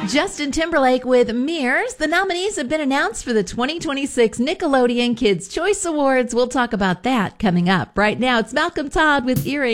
Justin Timberlake with Mirrors. The nominees have been announced for the 2026 Nickelodeon Kids' Choice Awards. We'll talk about that coming up. Right now, it's Malcolm Todd with Earring.